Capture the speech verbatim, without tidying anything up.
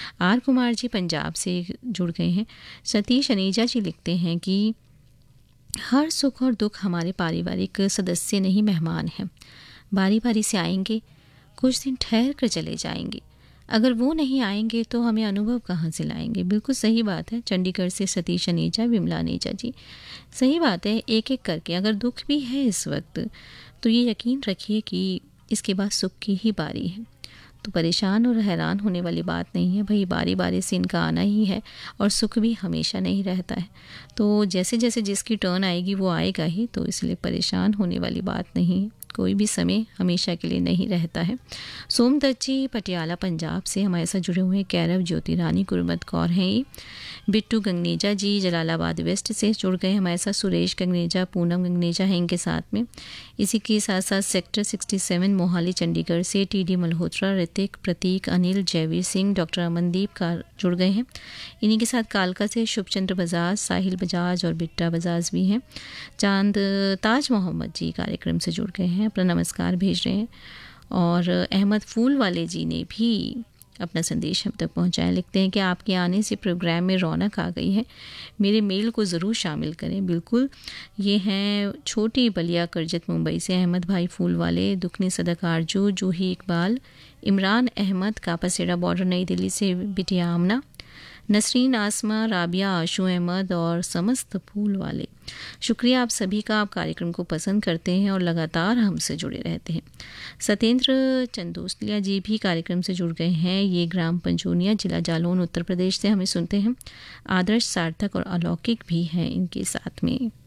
Are Kumar ji Punjab से जुड़ गए हैं। सतीश अनीजा जी लिखते हैं कि हर सुख और दुख हमारे पारिवारिक सदस्य नहीं मेहमान हैं, बारी बारी से आएंगे, कुछ दिन ठहर कर चले जाएंगे। अगर वो नहीं आएंगे तो हमें अनुभव कहाँ से लाएंगे। बिल्कुल सही बात है। चंडीगढ़ से सतीश अनीजा, विमला अनीजा जी, सही बात है। एक एक करके अगर दुख भी है इस वक्त तो ये यकीन रखिए कि इसके बाद सुख की ही बारी है। तो परेशान और हैरान होने वाली बात नहीं है भाई, बारी बारी से इनका आना ही है और सुख भी हमेशा नहीं रहता है। तो जैसे जैसे जिसकी टर्न आएगी वो आएगा ही, तो इसलिए परेशान होने वाली बात नहीं है। कोई भी समय हमेशा के लिए नहीं रहता है। सोमदत्त जी पटियाला पंजाब से हमारे साथ जुड़े हुए हैं। कैरव ज्योति रानी गुरमत कौर हैं ये। बिट्टू गंगनेजा जी जलालाबाद वेस्ट से जुड़ गए हमारे साथ। सुरेश गंगनेजा, पूनम गंगनेजा हैं इनके साथ में। इसी के साथ साथ सेक्टर सड़सठ मोहाली चंडीगढ़ से टी डी मल्होत्रा, ऋतिक, प्रतीक, अनिल, जयवीर सिंह, डॉक्टर अमनदीप का जुड़ गए हैं। इन्हीं के साथ कालका से शुभचंद्र बजाज, साहिल बजाज और बिट्टा बजाज भी हैं। चांद ताज मोहम्मद जी कार्यक्रम से जुड़ गए हैं, अपना नमस्कार भेज रहे हैं। और अहमद फूल वाले जी ने भी अपना संदेश हम तक पहुंचाया। लिखते हैं कि आपके आने से प्रोग्राम में रौनक आ गई है, मेरे मेल को ज़रूर शामिल करें। बिल्कुल, ये हैं छोटी बलिया करजत मुंबई से अहमद भाई फूल वाले, दुखनी सदक आरजू, जूही इकबाल, इमरान अहमद कापासेड़ा बॉर्डर नई दिल्ली से बिटिया आमना, नसरीन आसमा, राबिया, आशू अहमद और समस्त फूल वाले। शुक्रिया आप सभी का, आप कार्यक्रम को पसंद करते हैं और लगातार हमसे जुड़े रहते हैं। सत्येंद्र चंदोस्तिया जी भी कार्यक्रम से जुड़ गए हैं। ये ग्राम पंजोनिया, जिला जालौन, उत्तर प्रदेश से हमें सुनते हैं। आदर्श, सार्थक और अलौकिक भी हैं इनके साथ में।